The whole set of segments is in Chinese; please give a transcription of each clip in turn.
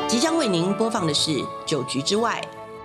即将为您播放的是《酒局之外》。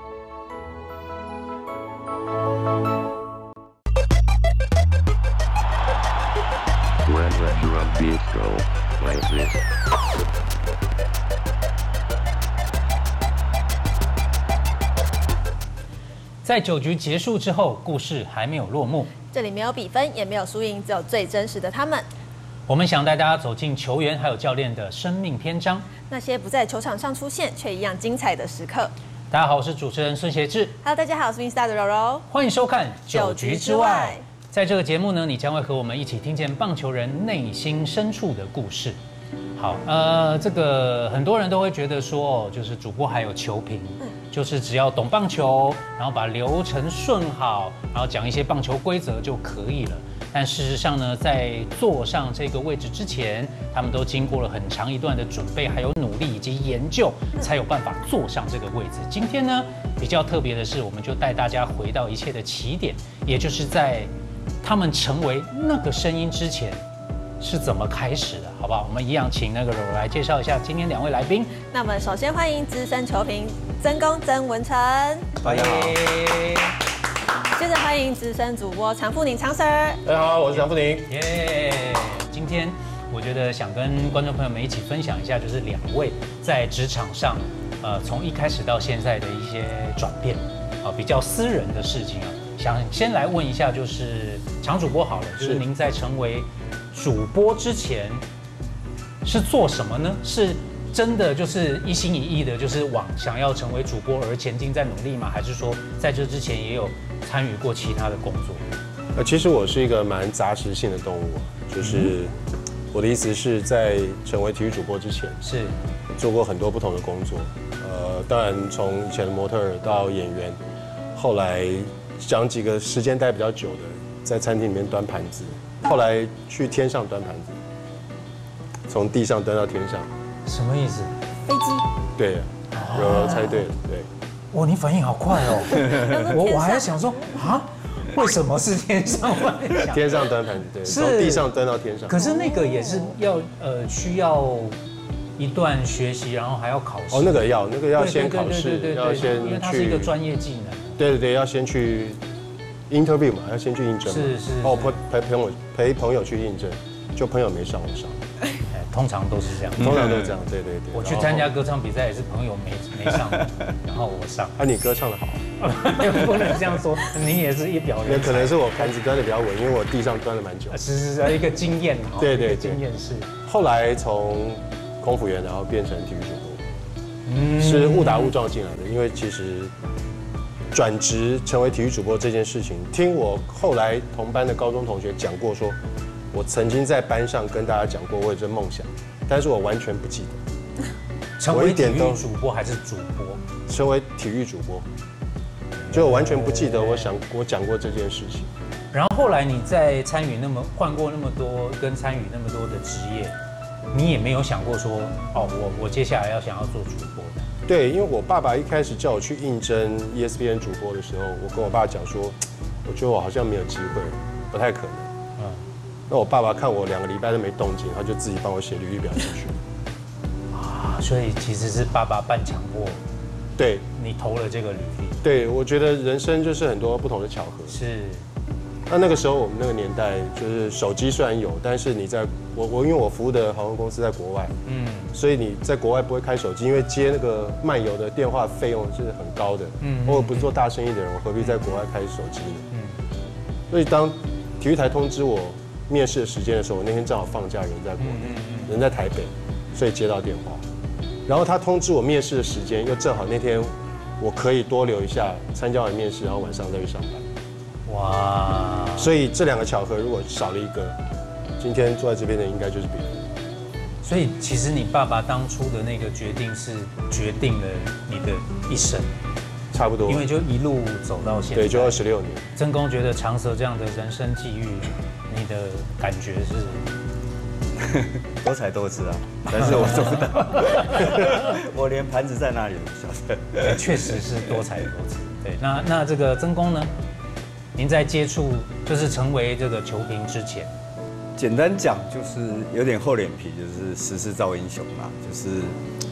在酒局结束之后，故事还没有落幕。 这里没有比分，也没有输赢，只有最真实的他们。 我们想带大家走进球员还有教练的生命篇章， 那些不在球场上出现却一样精彩的时刻。 大家好，我是主持人孙协志。 Hello， 大家好，我是 Winstar 的柔柔。 欢迎收看《酒局之外》。在这个节目呢，你将会和我们一起听见棒球人内心深处的故事。好，这个很多人都会觉得说，就是主播还有球评，就是只要懂棒球，然后把流程顺好，然后讲一些棒球规则就可以了。但事实上呢，在坐上这个位置之前，他们都经过了很长一段的准备，还有努力以及研究，才有办法坐上这个位置。今天呢，比较特别的是，我们就带大家回到一切的起点，也就是在他们成为那个声音之前是怎么开始的，好不好？我们一样请那个柔柔来介绍一下今天两位来宾。 那我们首先欢迎资深球评曾公曾文成， 大家好。 接着欢迎资深主播常富宁常 Sir。 大家好，我是常富宁。 耶！今天我觉得想跟观众朋友们一起分享一下，就是两位在职场上，从一开始到现在的一些转变，比较私人的事情啊。想先来问一下，就是常主播好了，就是您在成为主播之前是做什么呢？是真的就是一心一意的，就是往想要成为主播而前进在努力吗？还是说在这之前也有参与过其他的工作？ 其实我是一个蛮杂食性的动物，就是我的意思是在成为体育主播之前， 是做过很多不同的工作。当然从以前的模特儿到演员，后来讲几个时间待比较久的，在餐厅里面端盘子，后来去天上端盘子，从地上端到天上。 什么意思？ 飞机。 对，柔柔猜对了，对。 哇，你反应好快哦！我还在想说啊，为什么是天上端？ 天上端盘子，对，从地上端到天上。 可是那个也是要需要一段学习，然后还要考试。 哦，那个要先考试，要先去， 因为它是一个专业技能。 对，要先去 interview 嘛，要先去应征。 是。 哦，陪朋友去应征，就朋友没上，我上。 通常都是这样。 通常都这样，对。 我去参加歌唱比赛也是朋友没上，然后我上。 你歌唱得好。 不能这样说，您也是一表人才。 那可能是我盘子端得比较稳，因为我地上端了蛮久。 是一个经验。 对， 经验是。 后来从空服员，然后变成体育主播，是误打误撞进来的。因为其实转职成为体育主播这件事情，听我后来同班的高中同学讲过说。我曾经在班上跟大家讲过我有这梦想，但是我完全不记得。 成为体育主播还是主播？ 成为体育主播，就我完全不记得我讲过这件事情。 然后后来你在换过那么多跟参与那么多的职业，你也没有想过说我接下来想要做主播的。 对，因为我爸爸一开始叫我去应征 ESPN 主播的时候，我跟我爸讲说，我觉得我好像没有机会，不太可能。那我爸爸看我2个礼拜都没动静，他就自己帮我写履历表进去。 所以其实是爸爸半强迫， 对， 你投了这个履历。 对，我觉得人生就是很多不同的巧合。 是。 那个时候我们那个年代，就是手机虽然有，但是你在因为我服务的航空公司在国外，所以你在国外不会开手机，因为接那个漫游的电话费用是很高的。我不是做大生意的人，我何必在国外开手机呢？所以当体育台通知我面试的时间的时候，我那天正好放假，人在国内，人在台北，所以接到电话。然后他通知我面试的时间，又正好那天我可以多留一下，参加完面试，然后晚上再去上班。哇！所以这2个巧合如果少了一个，今天坐在这边的应该就是别人。 所以其实你爸爸当初的那个决定是决定了你的一生。 差不多， 因为就一路走到现在， 对，就26年。 曾公觉得长蛇这样的人生际遇，你的感觉是？ 多彩多姿啊，但是我做不到，我连盘子在哪里都不晓得。 确实是多彩多姿。对，那这个曾公呢？您在接触就是成为这个球评之前， 简单讲就是有点厚脸皮，就是时势造英雄嘛，就是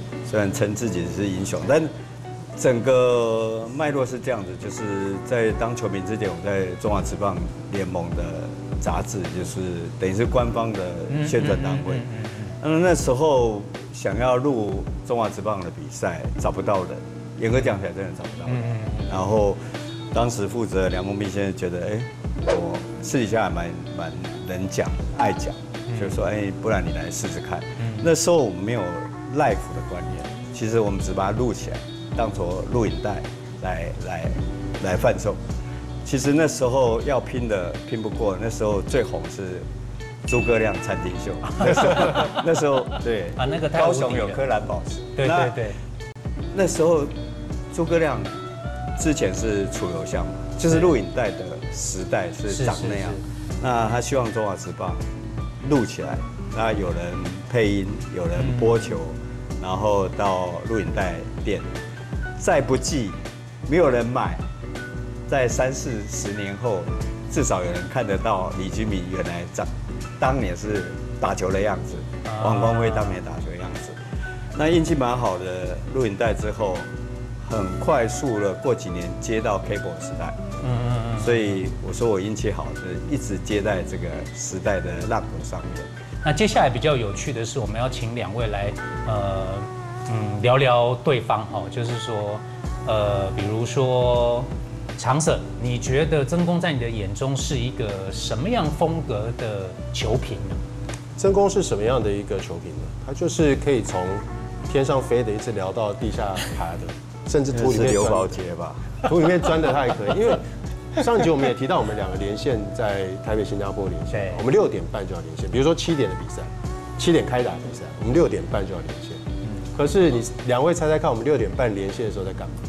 虽然称自己是英雄，但整个脉络是这样子，就是在当球评之前，我在中华职棒联盟的杂志，就是等于是官方的宣传单位。那时候想要入中华职棒的比赛，找不到人，严格讲起来真的找不到人。然后当时负责梁梦斌先生觉得，我私底下还蛮能讲、爱讲，就说，不然你来试试看。那时候我们没有 live 的观念，其实我们只把它录起来，当作录影带来贩售。其实那时候要拼的拼不过，那时候最红是诸葛亮餐厅秀。那时候对啊，那个高雄有颗蓝宝石。 对。 那时候诸葛亮之前是楚留香嘛，就是录影带的时代是长那样。那他希望中华职棒录起来，那有人配音，有人播球，然后到录影带店，再不济没有人买，在30-40年后，至少有人看得到李居明原来当年是打球的样子，王光辉当年打球的样子。那运气蛮好的，录影带之后，很快速的过几年接到 cable 时代。所以我说我运气好，是一直接在这个时代的浪头上面。 那接下来比较有趣的是，我们要请2位来聊聊对方哈，就是说比如说常 Sir， 你觉得曾公在你的眼中是一个什么样风格的球评呢？ 曾公是什么样的一个球评呢？他就是可以从天上飞的一直聊到地下爬的，甚至土里面刘宝杰吧， 土里面钻的他也可以。因为上一集我们也提到，我们2个连线在台北、新加坡连线，我们6点半就要连线。比如说7点的比赛，7点开打的比赛，我们6点半就要连线。可是你2位猜猜看，我们6点半连线的时候在干嘛？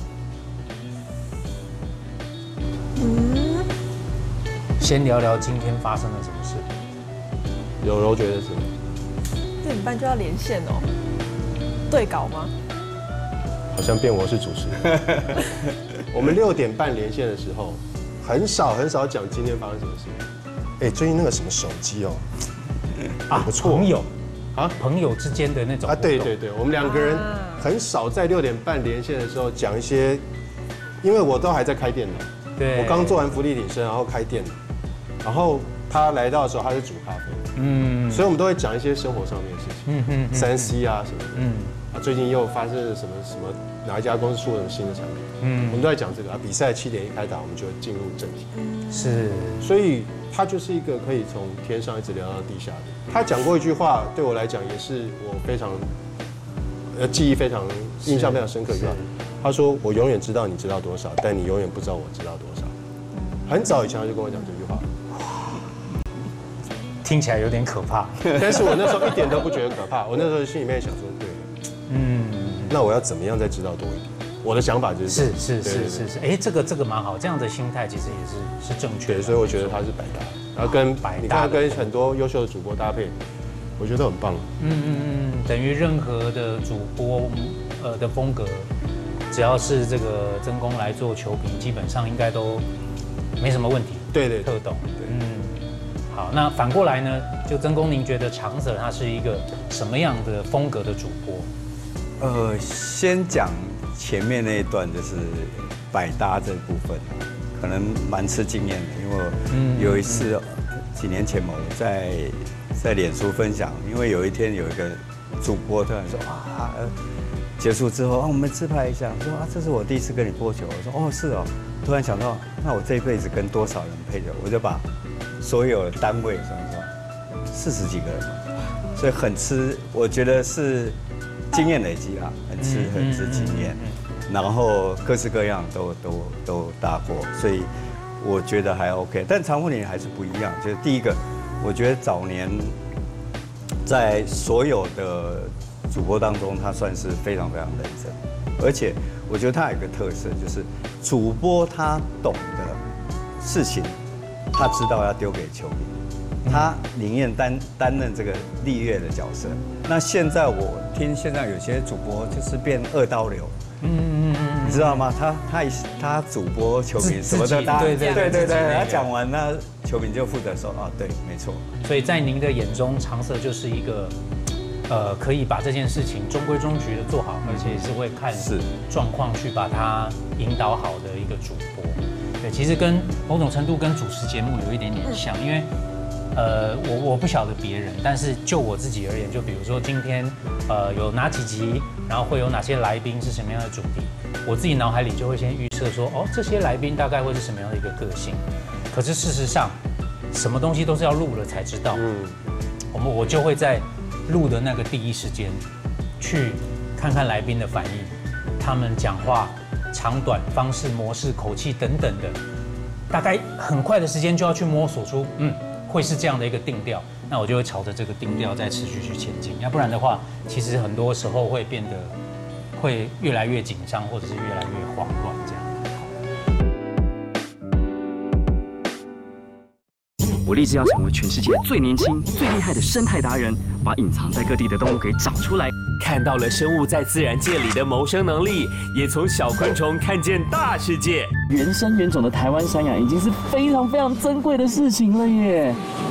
先聊聊今天发生了什么事。 柔柔觉得是 6点半就要连线哦，对稿吗？ 好像变我是主持人。我们6点半连线的时候，很少讲今天发生什么事。最近那个什么手机哦，不错， 朋友啊，朋友之间的那种啊， 对，我们2个人很少在6点半连线的时候讲一些，因为我都还在开电脑，我刚做完伏地挺身，然后开电脑，然后他来到的时候他是煮咖啡，所以我们都会讲一些生活上面的事情，3C 啊什么的，最近又发生了什么哪一家公司出了什么新的产品，我们都在讲这个比赛7点一开打，我们就进入正题， 是， 所以他就是一个可以从天上一直聊到地下的。他讲过一句话，对我来讲也是我非常记忆非常印象非常深刻一句话，他说：“我永远知道你知道多少，但你永远不知道我知道多少。”很早以前他就跟我讲这句话， 听起来有点可怕， 但是我那时候一点都不觉得可怕，我那时候心里面想说，对，那我要怎么样再知道多一点？我的想法就是是，这个蛮好，这样的心态其实也是正确的， 所以我觉得他是百搭，然后你看他跟很多优秀的主播搭配，我觉得很棒。 等于任何的主播的风格，只要是这个曾公来做球评，基本上应该都没什么问题。 对， 特懂。好，那反过来呢？就曾公，您觉得常 Sir 他是一个什么样的风格的主播？ 先讲前面那一段，就是百搭这部分，可能蛮吃经验的，因为我有一次几年前嘛，我在脸书分享，因为有一天有一个主播突然说结束之后我们自拍一下，说这是我第一次跟你播球，我说是哦，突然想到那我这一辈子跟多少人配球，我就把所有的单位40几个人嘛，所以很吃，我觉得是经验累积啦，很吃经验，然后各式各样都搭过，所以我觉得还 OK。但常富宁还是不一样，就是第一个，我觉得早年在所有的主播当中，他算是非常非常认真，而且我觉得他有一个特色，就是主播他懂的事情，他知道要丢给球迷，他宁愿担任这个立乐的角色。那现在我听现在有些主播就是变2刀流，你知道吗？他主播球迷什么的，对，他讲完那球迷就负责说对，没错。 所以在您的眼中，常 Sir 就是一个可以把这件事情中规中矩的做好，而且是会看状况去把它引导好的一个主播。对，其实跟某种程度跟主持节目有一点点像，因为我不晓得别人，但是就我自己而言，就比如说今天有哪几集，然后会有哪些来宾是什么样的主题，我自己脑海里就会先预设说，哦，这些来宾大概会是什么样的一个个性。可是事实上，什么东西都是要录了才知道。我就会在录的那个第一时间，去看看来宾的反应，他们讲话长短、方式、模式、口气等等的，大概很快的时间就要去摸索出，会是这样的一个定调。那我就会朝着这个定调再持续去前进，要不然的话，其实很多时候会变得会越来越紧张，或者是越来越慌乱这样。 我立志要成为全世界最年轻、最厉害的生态达人，把隐藏在各地的动物给找出来。 看到了生物在自然界里的谋生能力，也从小昆虫看见大世界。 原生原种的台湾山羊已经是非常非常珍贵的事情了耶！